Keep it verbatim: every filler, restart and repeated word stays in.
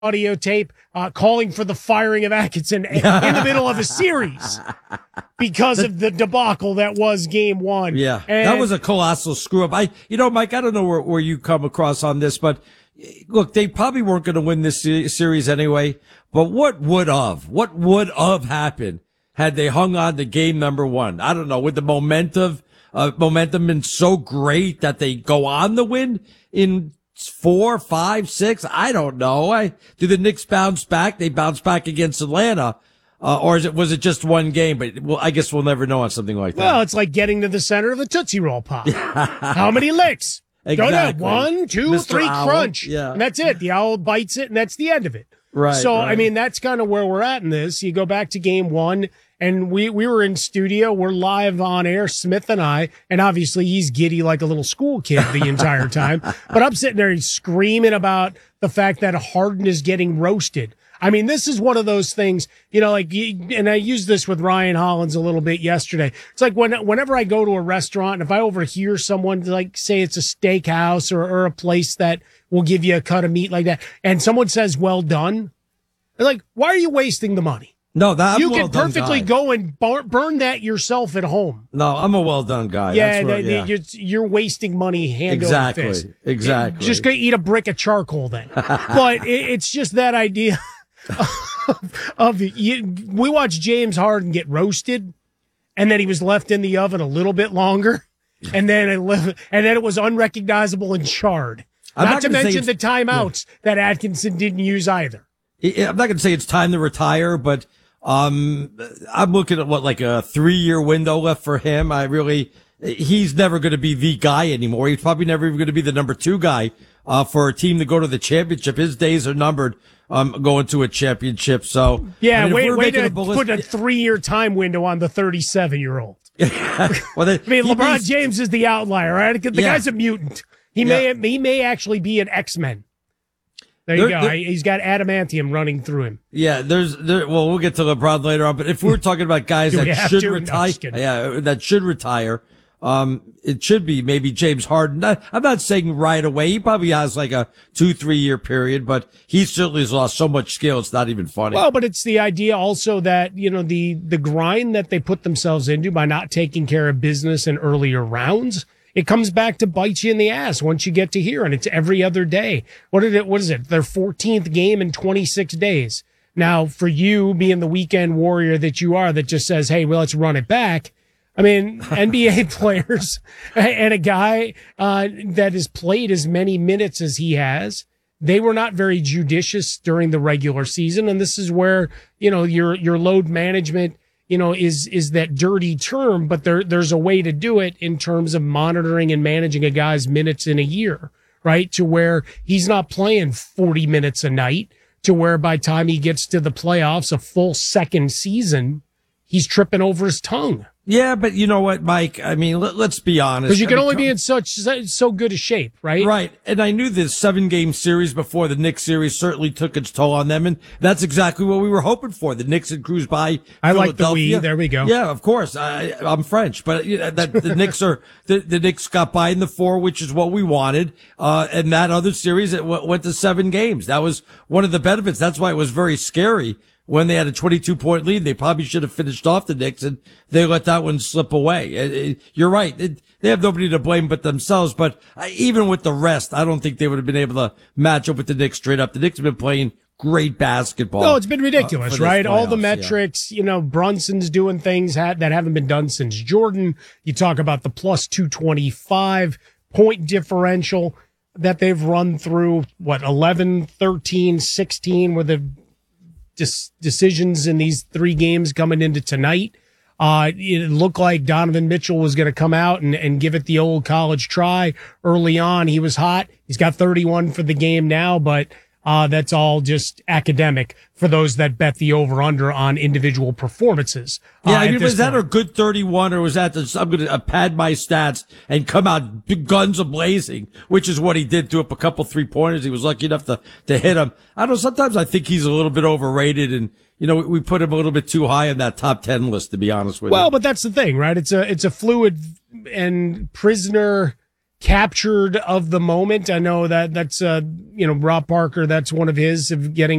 audio tape uh, calling for the firing of Atkinson in the middle of a series because of the debacle that was game one. Yeah, and that was a colossal screw up. I, you know, Mike, I don't know where, where you come across on this, but look, they probably weren't going to win this series anyway. But what would have, what would have happened had they hung on to game number one? I don't know. Would the momentum, uh, momentum been so great that they go on to win in four, five, six? I don't know. I, do the Knicks bounce back? They bounce back against Atlanta. Uh, or is it, was it just one game? But well, I guess we'll never know on something like that. Well, it's like getting to the center of a Tootsie Roll Pop. How many licks? Exactly. Go down. One, two, Mister three, Owl. crunch. Yeah. And that's it. The owl bites it, and that's the end of it. Right. So, right. I mean, that's kind of where we're at in this. You go back to game one, and we, we were in studio. We're live on air, Smith and I, and obviously he's giddy like a little school kid the entire time. But I'm sitting there screaming about the fact that Harden is getting roasted. I mean, this is one of those things, you know, like, and I used this with Ryan Hollins a little bit yesterday. It's like when, whenever I go to a restaurant, and if I overhear someone like say it's a steakhouse or, or a place that will give you a cut of meat like that, and someone says, well done, they're like, why are you wasting the money? No, that I'm you a well can perfectly guy. go and bar- burn that yourself at home. No, I'm a well done guy. Yeah, That's where, the, yeah. You're, you're wasting money hand exactly, over fist. Exactly. Just gonna eat a brick of charcoal then. But it, it's just that idea of, of you, we watched James Harden get roasted, and then he was left in the oven a little bit longer, and then it left, and then it was unrecognizable and charred. I'm not, not to gonna say mention the it's- timeouts yeah. that Atkinson didn't use either. I'm not going to say it's time to retire, but um, I'm looking at what, like a three-year window left for him. I really, he's never going to be the guy anymore. He's probably never even going to be the number two guy uh, for a team to go to the championship. His days are numbered um, going to a championship. So yeah, I mean, wait, wait to a ballistic- put a three-year time window on the thirty-seven-year-old. well, they, I mean, he LeBron needs- James is the outlier, right? The Yeah. guy's a mutant. He Yeah. may he may actually be an X-Men. There you There- go. there- He's got adamantium running through him. Yeah, there's there. Well, we'll get to LeBron later on, but if we're talking about guys Do we that have should to? No, retire, just kidding. yeah, that should retire, um, it should be maybe James Harden. Not- I'm not saying right away. He probably has like a two, three year period, but he certainly has lost so much skill. It's not even funny. Well, but it's the idea also that, you know, the the grind that they put themselves into by not taking care of business in earlier rounds. It comes back to bite you in the ass once you get to here, and it's every other day. What did it? What is it? Their fourteenth game in twenty-six days. Now, for you being the weekend warrior that you are, that just says, "Hey, well, let's run it back." I mean, N B A players and a guy uh, that has played as many minutes as he has, they were not very judicious during the regular season, and this is where, you know, your your load management, you know, is is that dirty term, but there there's a way to do it in terms of monitoring and managing a guy's minutes in a year, right? To where he's not playing forty minutes a night, to where by the time he gets to the playoffs, a full second season, he's tripping over his tongue. Yeah, but you know what, Mike? I mean, let, let's be honest. Because you can I mean, only come- be in such so good a shape, right? Right. And I knew this seven game series before the Knicks series certainly took its toll on them. And that's exactly what we were hoping for. The Knicks had cruised by. I like the we. Philadelphia. There we go. Yeah, of course. I, I'm French, but you know, that the Knicks are, the, the Knicks got by in the four, which is what we wanted. Uh, and that other series, it w- went to seven games. That was one of the benefits. That's why it was very scary. When they had a twenty-two point lead, they probably should have finished off the Knicks, and they let that one slip away. It, it, you're right. It, they have nobody to blame but themselves. But uh, even with the rest, I don't think they would have been able to match up with the Knicks straight up. The Knicks have been playing great basketball. No, it's been ridiculous, uh, for this right? All the playoffs, metrics, you know, Brunson's doing things ha- that haven't been done since Jordan. You talk about the plus two twenty-five point differential that they've run through, what, eleven, thirteen, sixteen, where the Dis- decisions in these three games coming into tonight. Uh, it looked like Donovan Mitchell was going to come out and, and give it the old college try. Early on, he was hot. He's got thirty-one for the game now, but uh, that's all just academic for those that bet the over-under on individual performances. Yeah, uh, I at mean, this was that point. a good thirty-one, or was that the, I'm going to uh, pad my stats and come out big guns a-blazing, which is what he did, threw up a couple three-pointers. He was lucky enough to, to hit them. I don't know, sometimes I think he's a little bit overrated, and, you know, we, we put him a little bit too high on that top ten list, to be honest with Well, you. but that's the thing, right? It's a, it's a fluid and prisoner captured of the moment. I know that that's, uh, you know, Rob Parker, that's one of his, of getting